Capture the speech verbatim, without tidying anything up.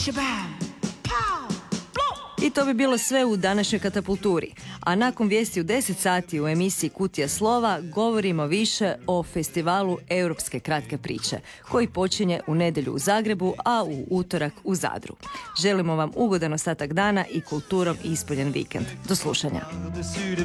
I to bi bilo sve u današnjoj Katapulturi. A nakon vijesti u deset sati u emisiji Kutija slova govorimo više o festivalu Europske kratke priče, koji počinje u nedjelju u Zagrebu, a u utorak u Zadru. Želimo vam ugodan ostatak dana i kulturom ispunjen vikend. Do slušanja.